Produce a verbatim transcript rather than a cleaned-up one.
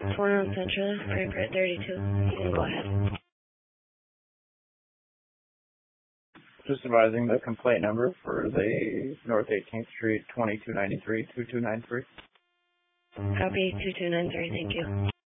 Fornham Central, Frankfurt thirty-two. You can go ahead. Just advising the complaint number for the North eighteenth Street, twenty-two ninety-three, two two nine three. Copy, two two nine three, thank you.